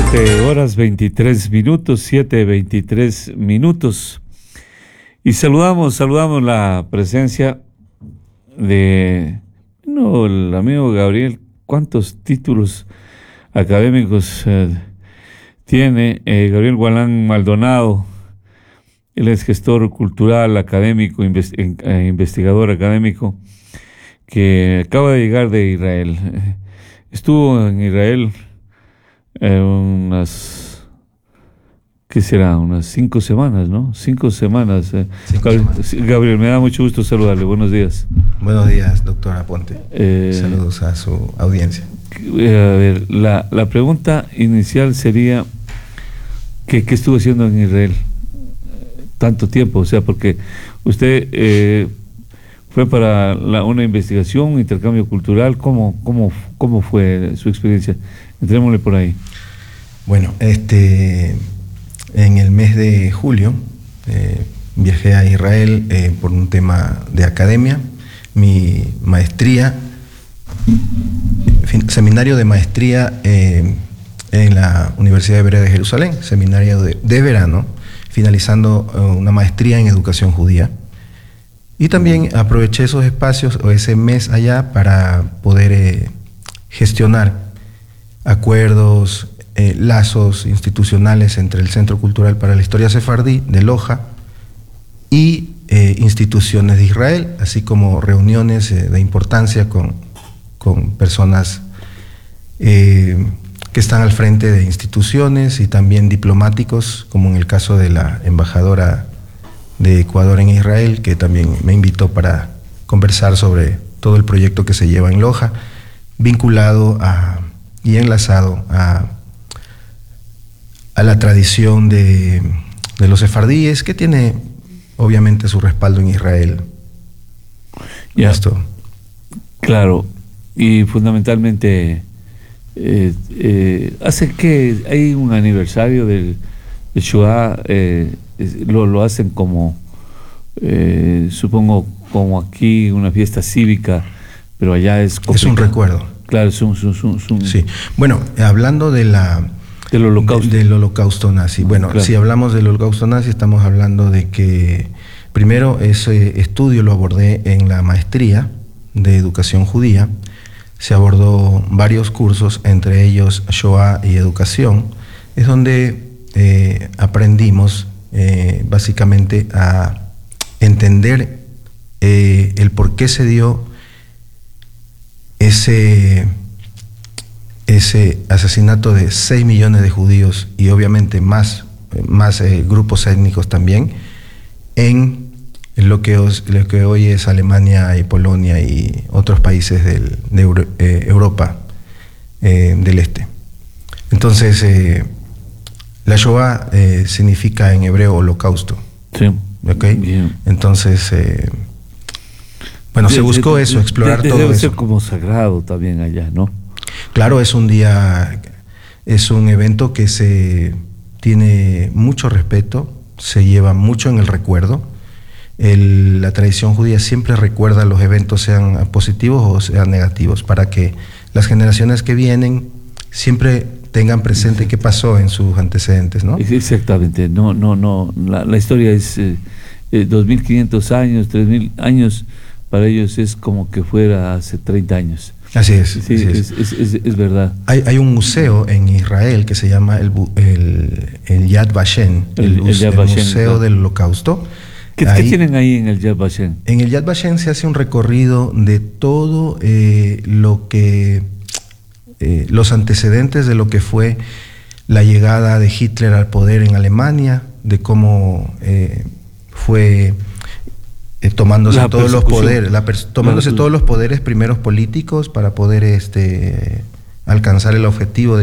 7:23, 7:23. Y saludamos la presencia de el amigo Gabriel. ¿Cuántos títulos académicos tiene Gabriel Gualán Maldonado? Él es gestor cultural, académico, investigador académico, que acaba de llegar de Israel. Estuvo en Israel unas 5 semanas, ¿no? 5 semanas. Gabriel, me da mucho gusto saludarle. Buenos días. Buenos días, doctor Aponte. Saludos a su audiencia. A ver, la pregunta inicial sería, ¿qué estuvo haciendo en Israel tanto tiempo? O sea, porque usted fue para una investigación, un intercambio cultural. ¿Cómo fue su experiencia? Entrémosle por ahí. Bueno, en el mes de julio viajé a Israel por un tema de academia. Mi maestría, seminario de maestría en la Universidad Hebrea de Jerusalén, seminario de verano, finalizando una maestría en educación judía. Y también aproveché esos espacios o ese mes allá para poder gestionar acuerdos, lazos institucionales entre el Centro Cultural para la Historia Sefardí de Loja y instituciones de Israel, así como reuniones de importancia con personas que están al frente de instituciones y también diplomáticos, como en el caso de la embajadora de Ecuador en Israel, que también me invitó para conversar sobre todo el proyecto que se lleva en Loja, vinculado y enlazado a la tradición de los sefardíes, que tiene obviamente su respaldo en Israel. Ya. Esto. Claro, y fundamentalmente hace que hay un aniversario del Shoah, lo hacen como, supongo, como aquí una fiesta cívica, pero allá es complicado. Es un recuerdo. Claro, Sí. Bueno, hablando del holocausto. Del holocausto nazi. Bueno, claro. Si hablamos del holocausto nazi, estamos hablando de que primero ese estudio lo abordé en la maestría de educación judía. Se abordó varios cursos, entre ellos Shoah y educación. Es donde aprendimos básicamente a entender el por qué se dio ese asesinato de 6 millones de judíos y obviamente más grupos étnicos también en lo que hoy es Alemania y Polonia y otros países de Europa del Este. Entonces, la Shoah significa en hebreo holocausto. Sí. ¿Okay? Bien. Entonces, se buscó explorar todo eso. Debe ser como sagrado también allá, ¿no? Claro, es un evento que se tiene mucho respeto, se lleva mucho en el recuerdo. La tradición judía siempre recuerda los eventos, sean positivos o sean negativos, para que las generaciones que vienen siempre tengan presente qué pasó en sus antecedentes, ¿no? Exactamente. No. La historia es 2.500 años, 3.000 años. Para ellos es como que fuera hace 30 años. Así es. Sí, así es verdad. Hay un museo en Israel que se llama el Yad Vashem, el Museo del Holocausto. ¿Qué tienen ahí en el Yad Vashem? En el Yad Vashem se hace un recorrido de todo lo que los antecedentes de lo que fue la llegada de Hitler al poder en Alemania, de cómo fue tomándose todos los poderes, todos los poderes primeros políticos para poder alcanzar el objetivo de